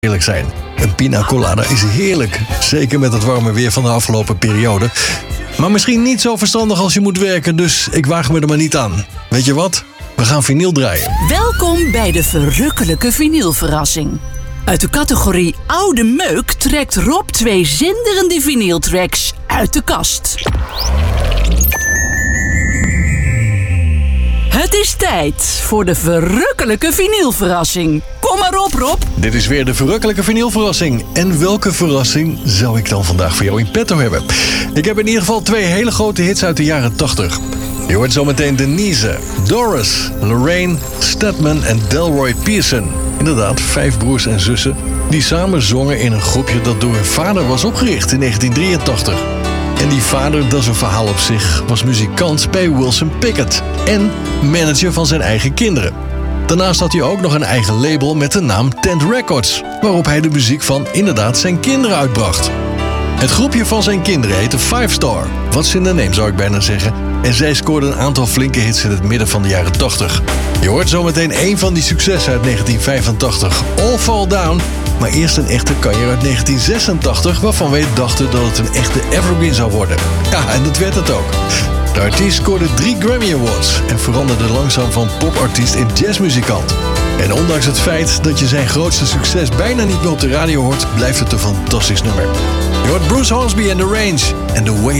eerlijk zijn. Een pina colada is heerlijk. Zeker met het warme weer van de afgelopen periode. Maar misschien niet zo verstandig als je moet werken, dus ik waag me er maar niet aan. Weet je wat? We gaan vinyl draaien. Welkom bij de verrukkelijke vinylverrassing. Uit de categorie Oude Meuk trekt Rob 2 zinderende vinyltracks uit de kast. Het is tijd voor de verrukkelijke vinylverrassing. Kom maar op, Rob. Dit is weer de verrukkelijke vinylverrassing. En welke verrassing zou ik dan vandaag voor jou in petto hebben? Ik heb in ieder geval 2 hele grote hits uit de jaren 80. Je hoort zometeen Denise, Doris, Lorraine, Stedman en Delroy Pearson. Inderdaad, 5 broers en zussen die samen zongen in een groepje dat door hun vader was opgericht in 1983. En die vader, dat is een verhaal op zich, was muzikant bij Wilson Pickett en manager van zijn eigen kinderen. Daarnaast had hij ook nog een eigen label met de naam Tent Records, waarop hij de muziek van inderdaad zijn kinderen uitbracht. Het groepje van zijn kinderen heette Five Star, what's in the name zou ik bijna zeggen, en zij scoorden een aantal flinke hits in het midden van de jaren 80. Je hoort zometeen een van die successen uit 1985, All Fall Down, maar eerst een echte kanjer uit 1986, waarvan wij dachten dat het een echte evergreen zou worden. Ja, en dat werd het ook. De artiest scoorde 3 Grammy Awards en veranderde langzaam van popartiest in jazzmuzikant. En ondanks het feit dat je zijn grootste succes bijna niet meer op de radio hoort, blijft het een fantastisch nummer. Je hoort Bruce Hornsby en The Range en The Way